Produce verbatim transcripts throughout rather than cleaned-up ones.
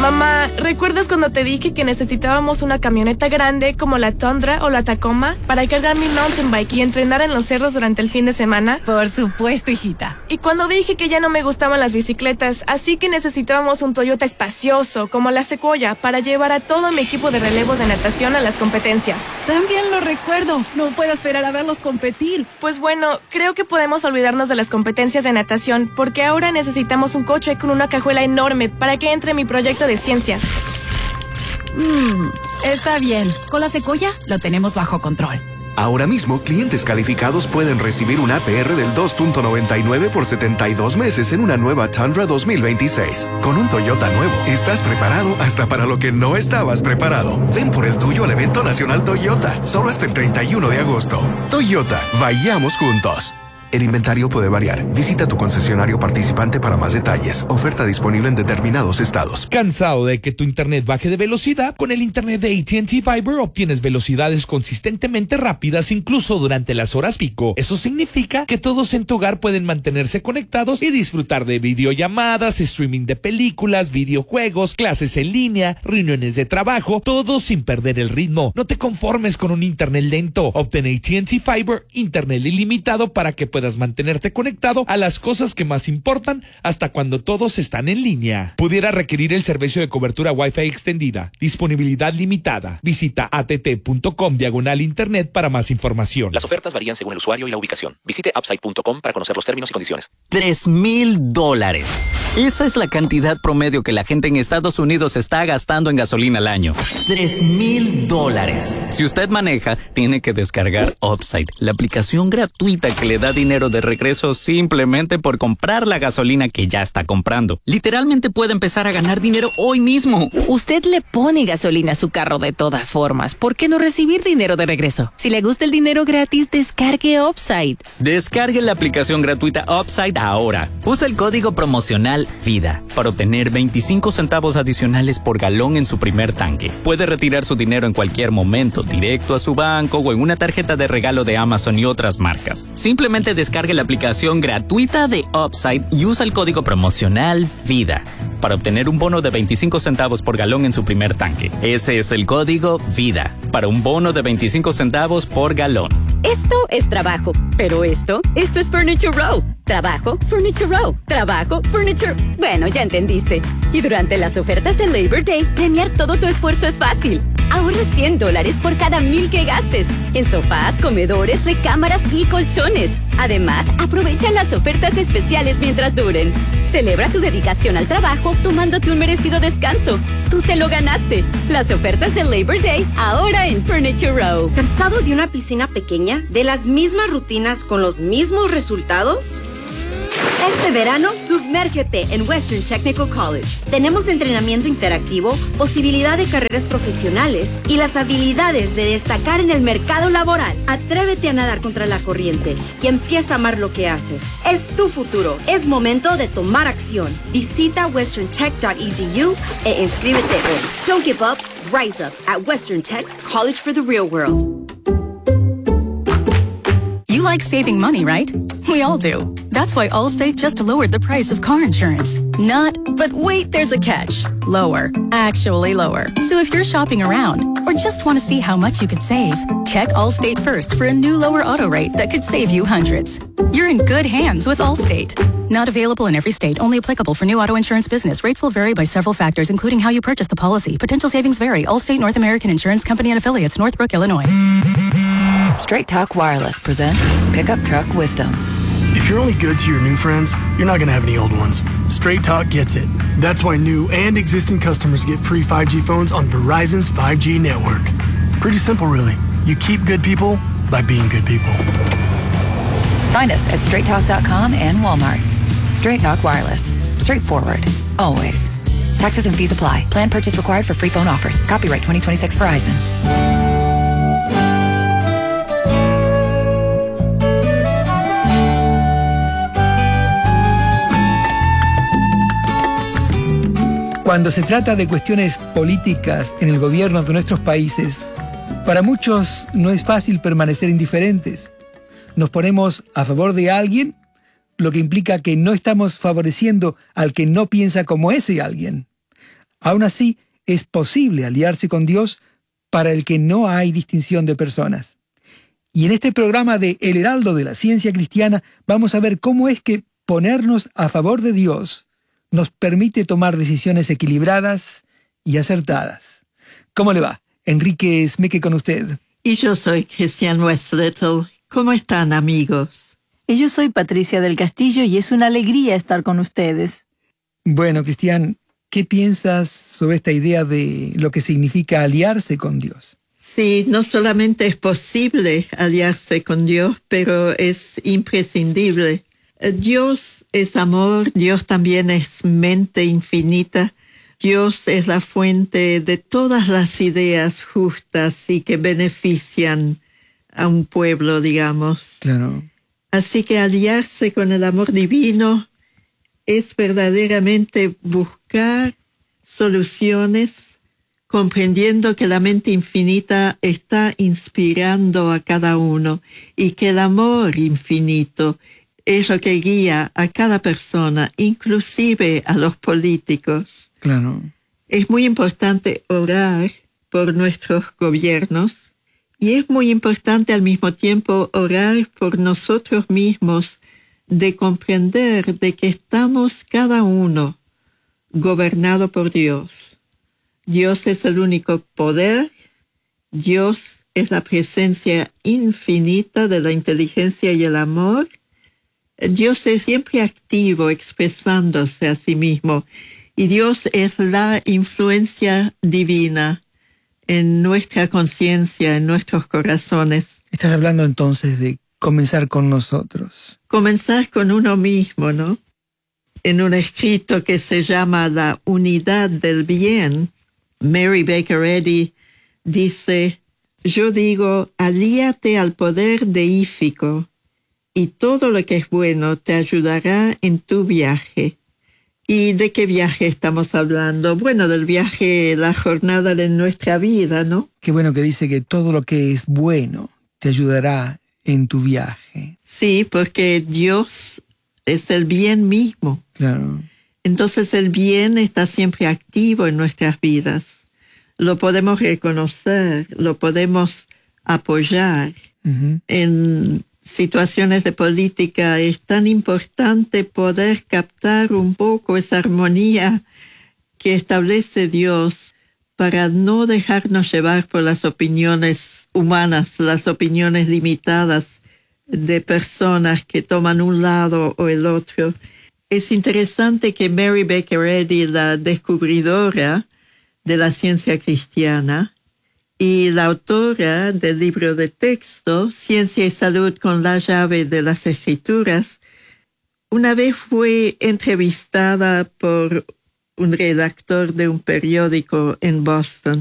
Mamá, ¿recuerdas cuando te dije que necesitábamos una camioneta grande como la Tundra o la Tacoma para cargar mi mountain bike y entrenar en los cerros durante el fin de semana? Por supuesto, hijita. Y cuando dije que ya no me gustaban las bicicletas, así que necesitábamos un Toyota espacioso como la Sequoia para llevar a todo mi equipo de relevos de natación a las competencias. También lo recuerdo. No puedo esperar a verlos competir. Pues bueno, creo que podemos olvidarnos de las competencias de natación porque ahora necesitamos un coche con una cajuela enorme para que entre mi proyecto de ciencias. Mmm, está bien. Con la Sequoia lo tenemos bajo control. Ahora mismo, clientes calificados pueden recibir un A P R del dos punto noventa y nueve por setenta y dos meses en una nueva Tundra dos mil veintiséis. Con un Toyota nuevo, estás preparado hasta para lo que no estabas preparado. Ven por el tuyo al evento nacional Toyota, solo hasta el treinta y uno de agosto. Toyota, vayamos juntos. El inventario puede variar. Visita tu concesionario participante para más detalles. Oferta disponible en determinados estados. ¿Cansado de que tu internet baje de velocidad? Con el internet de A T and T Fiber obtienes velocidades consistentemente rápidas incluso durante las horas pico. Eso significa que todos en tu hogar pueden mantenerse conectados y disfrutar de videollamadas, streaming de películas, videojuegos, clases en línea, reuniones de trabajo, todo sin perder el ritmo. No te conformes con un internet lento. Obtén A T and T Fiber, internet ilimitado para que puedas mantenerte conectado a las cosas que más importan hasta cuando todos están en línea. Pudiera requerir el servicio de cobertura Wi-Fi extendida. Disponibilidad limitada. Visita att.com diagonal internet para más información. Las ofertas varían según el usuario y la ubicación. Visite upside punto com para conocer los términos y condiciones. Tres mil dólares. Esa es la cantidad promedio que la gente en Estados Unidos está gastando en gasolina al año. Tres mil dólares. Si usted maneja, tiene que descargar Upside, la aplicación gratuita que le da dinero de regreso simplemente por comprar la gasolina que ya está comprando. Literalmente puede empezar a ganar dinero hoy mismo. Usted le pone gasolina a su carro de todas formas. ¿Por qué no recibir dinero de regreso? Si le gusta el dinero gratis, descargue Upside. Descargue la aplicación gratuita Upside ahora. Usa el código promocional VIDA para obtener veinticinco centavos adicionales por galón en su primer tanque. Puede retirar su dinero en cualquier momento, directo a su banco o en una tarjeta de regalo de Amazon y otras marcas. Simplemente descargue la aplicación gratuita de Upside y usa el código promocional VIDA para obtener un bono de veinticinco centavos por galón en su primer tanque. Ese es el código VIDA para un bono de veinticinco centavos por galón. Esto es trabajo, pero esto, esto es Furniture Row. Trabajo, Furniture Row. Trabajo, Furniture... Bueno, ya entendiste. Y durante las ofertas de Labor Day, premiar todo tu esfuerzo es fácil. Ahorra cien dólares por cada mil que gastes en sofás, comedores, recámaras y colchones. Además, aprovecha las ofertas especiales mientras duren. Celebra tu dedicación al trabajo tomándote un merecido descanso. Tú te lo ganaste. Las ofertas de Labor Day ahora en Furniture Row. ¿Cansado de una piscina pequeña? ¿De las mismas rutinas con los mismos resultados? Este verano, sumérgete en Western Technical College. Tenemos entrenamiento interactivo, posibilidad de carreras profesionales y las habilidades de destacar en el mercado laboral. Atrévete a nadar contra la corriente y empieza a amar lo que haces. Es tu futuro. Es momento de tomar acción. Visita western tech dot e d u e inscríbete hoy. Don't give up. Rise up at Western Tech College for the Real World. You like saving money, right? We all do. That's why Allstate just lowered the price of car insurance. Not, but wait, there's a catch. Lower. Actually lower. So if you're shopping around or just want to see how much you could save, check Allstate first for a new lower auto rate that could save you hundreds. You're in good hands with Allstate. Not available in every state. Only applicable for new auto insurance business. Rates will vary by several factors, including how you purchase the policy. Potential savings vary. Allstate North American Insurance Company and Affiliates, Northbrook, Illinois. Straight Talk Wireless presents Pickup Truck Wisdom. If you're only good to your new friends, you're not going to have any old ones. Straight Talk gets it. That's why new and existing customers get free five G phones on Verizon's five G network. Pretty simple, really. You keep good people by being good people. Find us at straight talk dot com and Walmart. Straight Talk Wireless. Straightforward. Always. Taxes and fees apply. Plan purchase required for free phone offers. Copyright twenty twenty-six Verizon. Cuando se trata de cuestiones políticas en el gobierno de nuestros países, para muchos no es fácil permanecer indiferentes. Nos ponemos a favor de alguien, lo que implica que no estamos favoreciendo al que no piensa como ese alguien. Aún así, es posible aliarse con Dios para el que no hay distinción de personas. Y en este programa de El Heraldo de la Ciencia Cristiana vamos a ver cómo es que ponernos a favor de Dios nos permite tomar decisiones equilibradas y acertadas. ¿Cómo le va? Enrique Smeke con usted. Y yo soy Christian Westrettel. ¿Cómo están, amigos? Y yo soy Patricia del Castillo y es una alegría estar con ustedes. Bueno, Cristian, ¿qué piensas sobre esta idea de lo que significa aliarse con Dios? Sí, no solamente es posible aliarse con Dios, pero es imprescindible. Dios es amor, Dios también es mente infinita. Dios es la fuente de todas las ideas justas y que benefician a un pueblo, digamos. Claro. Así que aliarse con el amor divino es verdaderamente buscar soluciones, comprendiendo que la mente infinita está inspirando a cada uno y que el amor infinito es lo que guía a cada persona, inclusive a los políticos. Claro. Es muy importante orar por nuestros gobiernos y es muy importante al mismo tiempo orar por nosotros mismos, de comprender de que estamos cada uno gobernado por Dios. Dios es el único poder, Dios es la presencia infinita de la inteligencia y el amor. Dios es siempre activo, expresándose a sí mismo, y Dios es la influencia divina en nuestra conciencia, en nuestros corazones. Estás hablando entonces de comenzar con nosotros. Comenzar con uno mismo, ¿no? En un escrito que se llama La Unidad del Bien, Mary Baker Eddy dice: yo digo, alíate al poder deífico y todo lo que es bueno te ayudará en tu viaje. ¿Y de qué viaje estamos hablando? Bueno, del viaje, la jornada de nuestra vida, ¿no? Qué bueno que dice que todo lo que es bueno te ayudará en tu viaje. Sí, porque Dios es el bien mismo. Claro. Entonces el bien está siempre activo en nuestras vidas. Lo podemos reconocer, lo podemos apoyar. Uh-huh. En situaciones de política es tan importante poder captar un poco esa armonía que establece Dios para no dejarnos llevar por las opiniones humanas, las opiniones limitadas de personas que toman un lado o el otro. Es interesante que Mary Baker Eddy, la descubridora de la ciencia cristiana y la autora del libro de texto Ciencia y Salud con la llave de las Escrituras, una vez fue entrevistada por un redactor de un periódico en Boston.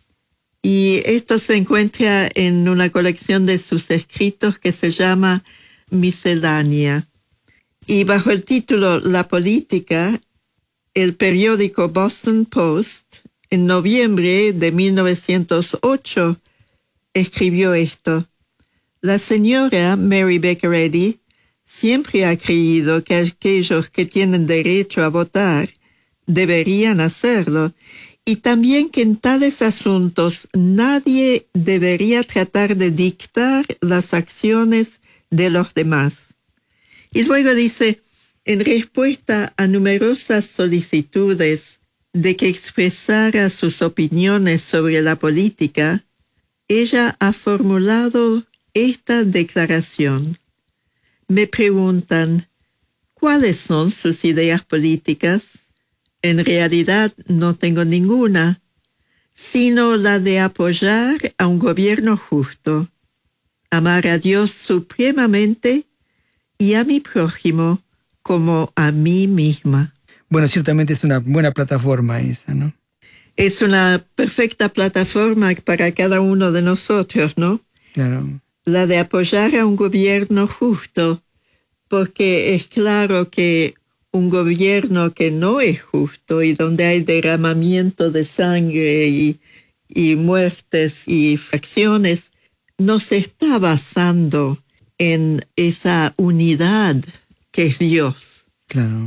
Y esto se encuentra en una colección de sus escritos que se llama Miscelánea. Y bajo el título La Política, el periódico Boston Post, en noviembre de mil novecientos ocho, escribió esto: la señora Mary Baker Eddy siempre ha creído que aquellos que tienen derecho a votar deberían hacerlo, y también que en tales asuntos nadie debería tratar de dictar las acciones de los demás. Y luego dice: en respuesta a numerosas solicitudes de que expresara sus opiniones sobre la política, ella ha formulado esta declaración. Me preguntan, ¿cuáles son sus ideas políticas? En realidad no tengo ninguna, sino la de apoyar a un gobierno justo, amar a Dios supremamente y a mi prójimo como a mí misma. Bueno, ciertamente es una buena plataforma esa, ¿no? Es una perfecta plataforma para cada uno de nosotros, ¿no? Claro. La de apoyar a un gobierno justo, porque es claro que un gobierno que no es justo y donde hay derramamiento de sangre y, y muertes y fracciones, no se está basando en esa unidad que es Dios. Claro.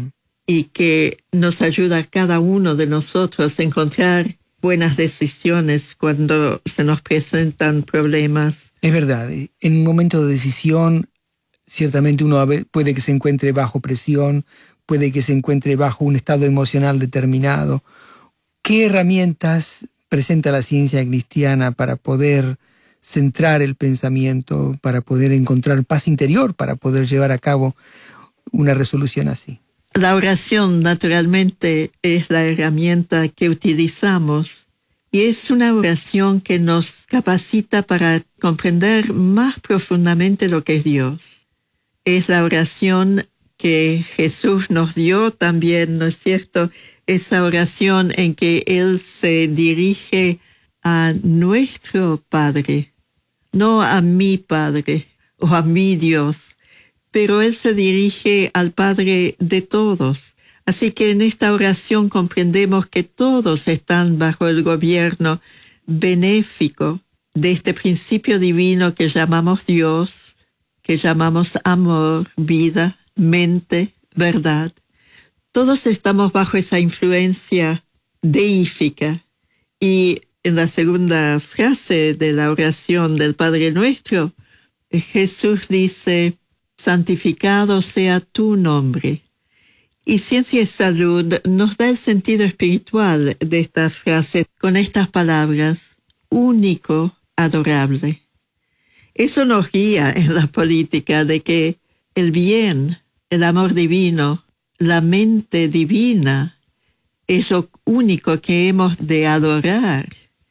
y que nos ayuda a cada uno de nosotros a encontrar buenas decisiones cuando se nos presentan problemas. Es verdad, en un momento de decisión, ciertamente uno puede que se encuentre bajo presión, puede que se encuentre bajo un estado emocional determinado. ¿Qué herramientas presenta la ciencia cristiana para poder centrar el pensamiento, para poder encontrar paz interior, para poder llevar a cabo una resolución así? La oración, naturalmente, es la herramienta que utilizamos y es una oración que nos capacita para comprender más profundamente lo que es Dios. Es la oración que Jesús nos dio también, ¿no es cierto? Esa oración en que Él se dirige a nuestro Padre, no a mi Padre o a mi Dios, pero Él se dirige al Padre de todos. Así que en esta oración comprendemos que todos están bajo el gobierno benéfico de este principio divino que llamamos Dios, que llamamos amor, vida, mente, verdad. Todos estamos bajo esa influencia deífica. Y en la segunda frase de la oración del Padre Nuestro, Jesús dice: santificado sea tu nombre. Y Ciencia y Salud nos da el sentido espiritual de esta frase con estas palabras: único, adorable. Eso nos guía en la política de que el bien, el amor divino, la mente divina es lo único que hemos de adorar.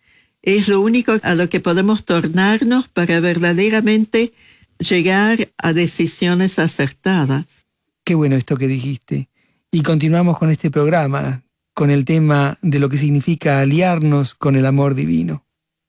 Es lo único a lo que podemos tornarnos para verdaderamente llegar a decisiones acertadas. Qué bueno esto que dijiste. Y continuamos con este programa, con el tema de lo que significa aliarnos con el amor divino.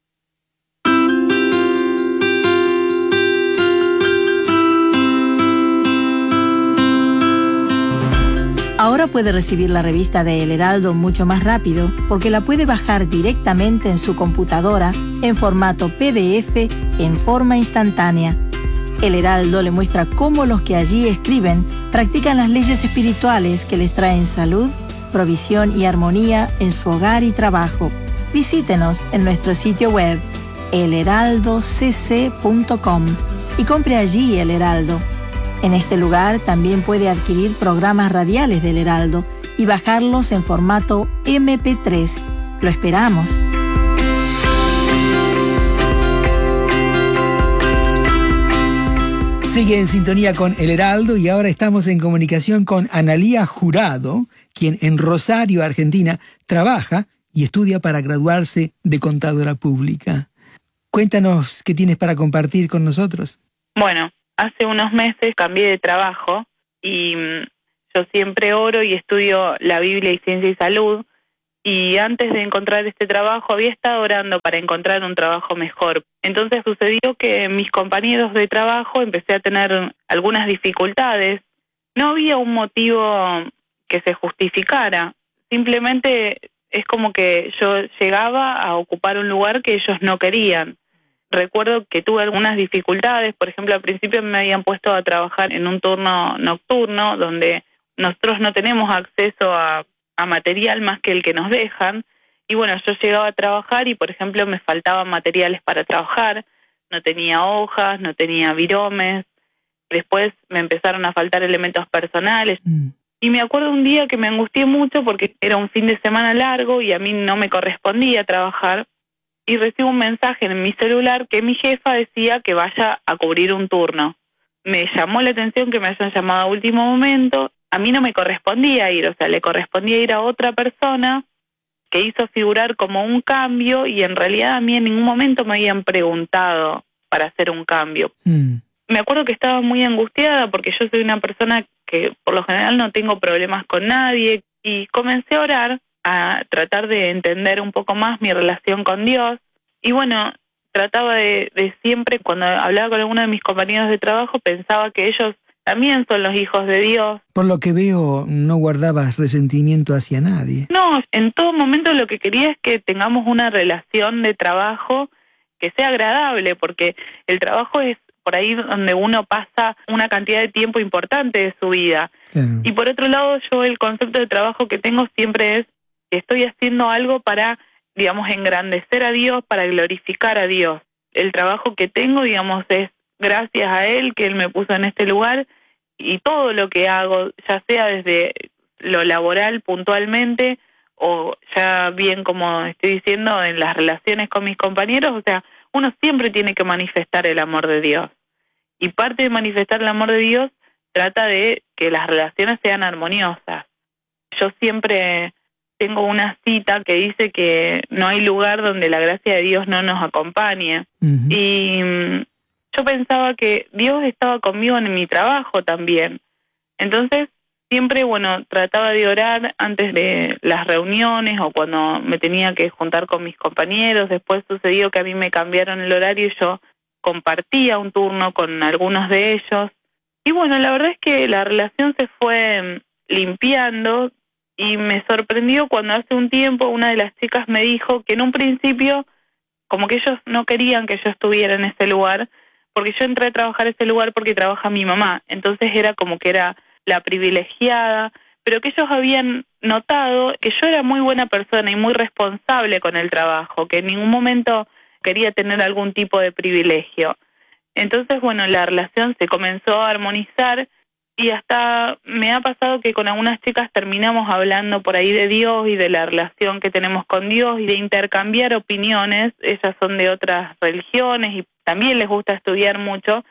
Ahora puede recibir la revista de El Heraldo mucho más rápido porque la puede bajar directamente en su computadora en formato P D F en forma instantánea. El Heraldo le muestra cómo los que allí escriben practican las leyes espirituales que les traen salud, provisión y armonía en su hogar y trabajo. Visítenos en nuestro sitio web el heraldo c c punto com y compre allí El Heraldo. En este lugar también puede adquirir programas radiales del Heraldo y bajarlos en formato eme pe tres. ¡Lo esperamos! Sigue en sintonía con El Heraldo y ahora estamos en comunicación con Analía Jurado, quien en Rosario, Argentina, trabaja y estudia para graduarse de contadora pública. Cuéntanos qué tienes para compartir con nosotros. Bueno, hace unos meses cambié de trabajo y mmm, yo siempre oro y estudio la Biblia y Ciencia y Salud, y antes de encontrar este trabajo había estado orando para encontrar un trabajo mejor. Entonces sucedió que mis compañeros de trabajo empecé a tener algunas dificultades. No había un motivo que se justificara, simplemente es como que yo llegaba a ocupar un lugar que ellos no querían. Recuerdo que tuve algunas dificultades, por ejemplo, al principio me habían puesto a trabajar en un turno nocturno donde nosotros no tenemos acceso a, a material más que el que nos dejan, y bueno, yo llegaba a trabajar y, por ejemplo, me faltaban materiales para trabajar, no tenía hojas, no tenía viromes, después me empezaron a faltar elementos personales, mm. y me acuerdo un día que me angustié mucho porque era un fin de semana largo y a mí no me correspondía trabajar, y recibo un mensaje en mi celular que mi jefa decía que vaya a cubrir un turno. Me llamó la atención que me hayan llamado a último momento. A mí no me correspondía ir, o sea, le correspondía ir a otra persona que hizo figurar como un cambio, y en realidad a mí en ningún momento me habían preguntado para hacer un cambio. Mm. Me acuerdo que estaba muy angustiada porque yo soy una persona que por lo general no tengo problemas con nadie, y comencé a orar, a tratar de entender un poco más mi relación con Dios. Y bueno, trataba de, de siempre, cuando hablaba con alguno de mis compañeros de trabajo, pensaba que ellos también son los hijos de Dios. Por lo que veo, no guardabas resentimiento hacia nadie. No, en todo momento lo que quería es que tengamos una relación de trabajo que sea agradable, porque el trabajo es por ahí donde uno pasa una cantidad de tiempo importante de su vida. Claro. Y por otro lado, yo el concepto de trabajo que tengo siempre es que estoy haciendo algo para, digamos, engrandecer a Dios, para glorificar a Dios. El trabajo que tengo, digamos, es gracias a Él, que Él me puso en este lugar, y todo lo que hago, ya sea desde lo laboral puntualmente, o ya bien, como estoy diciendo, en las relaciones con mis compañeros, o sea, uno siempre tiene que manifestar el amor de Dios. Y parte de manifestar el amor de Dios trata de que las relaciones sean armoniosas. Yo siempre tengo una cita que dice que no hay lugar donde la gracia de Dios no nos acompañe. Uh-huh. Y um, yo pensaba que Dios estaba conmigo en mi trabajo también. Entonces, siempre, bueno, trataba de orar antes de las reuniones o cuando me tenía que juntar con mis compañeros. Después sucedió que a mí me cambiaron el horario y yo compartía un turno con algunos de ellos. Y bueno, la verdad es que la relación se fue limpiando y me sorprendió cuando hace un tiempo una de las chicas me dijo que en un principio como que ellos no querían que yo estuviera en ese lugar, porque yo entré a trabajar en ese lugar porque trabaja mi mamá. Entonces era como que era la privilegiada, pero que ellos habían notado que yo era muy buena persona y muy responsable con el trabajo, que en ningún momento quería tener algún tipo de privilegio. Entonces, bueno, la relación se comenzó a armonizar y hasta me ha pasado que con algunas chicas terminamos hablando por ahí de Dios y de la relación que tenemos con Dios y de intercambiar opiniones. Ellas son de otras religiones y también les gusta estudiar mucho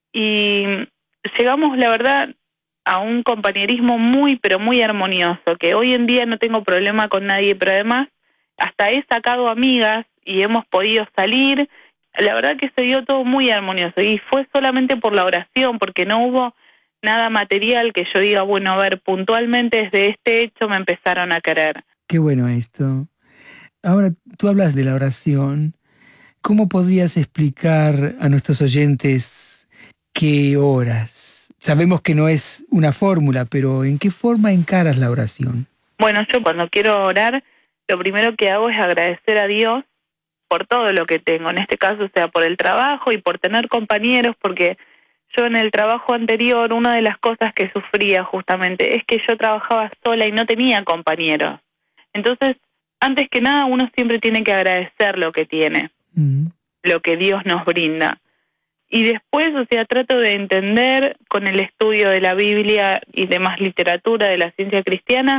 y llegamos, la verdad, a un compañerismo muy, pero muy armonioso, que hoy en día no tengo problema con nadie, pero además hasta he sacado amigas y hemos podido salir. La verdad que se dio todo muy armonioso y fue solamente por la oración, porque no hubo nada material que yo diga, bueno, a ver, puntualmente desde este hecho me empezaron a querer. Qué bueno esto. Ahora, tú hablas de la oración. ¿Cómo podrías explicar a nuestros oyentes qué oras? Sabemos que no es una fórmula, pero ¿en qué forma encaras la oración? Bueno, yo cuando quiero orar, lo primero que hago es agradecer a Dios por todo lo que tengo, en este caso, o sea, por el trabajo y por tener compañeros, porque yo en el trabajo anterior, una de las cosas que sufría justamente es que yo trabajaba sola y no tenía compañeros. Entonces, antes que nada, uno siempre tiene que agradecer lo que tiene, mm. lo que Dios nos brinda. Y después, o sea, trato de entender con el estudio de la Biblia y demás literatura de la ciencia cristiana,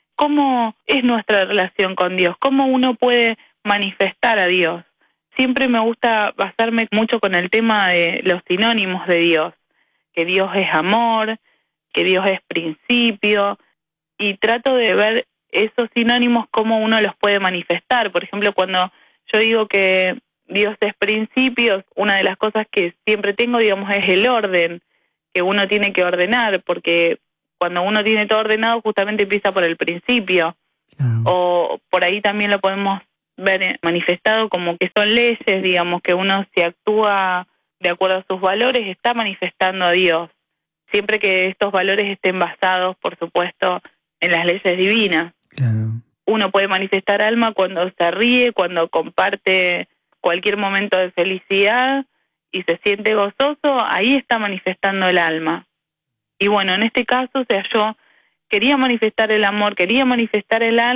cómo es nuestra relación con Dios, cómo uno puede manifestar a Dios. Siempre me gusta basarme mucho con el tema de los sinónimos de Dios, que Dios es amor, que Dios es principio, y trato de ver esos sinónimos cómo uno los puede manifestar. Por ejemplo, cuando yo digo que Dios es principio, una de las cosas que siempre tengo, digamos, es el orden, que uno tiene que ordenar, porque cuando uno tiene todo ordenado, justamente empieza por el principio. Uh-huh. O por ahí también lo podemos ver manifestado como que son leyes, digamos, que uno si actúa de acuerdo a sus valores está manifestando a Dios, siempre que estos valores estén basados, por supuesto, en las leyes divinas. Claro. Uno puede manifestar alma cuando se ríe, cuando comparte cualquier momento de felicidad y se siente gozoso, ahí está manifestando el alma. Y bueno, en este caso, o sea, yo quería manifestar el amor, quería manifestar el alma,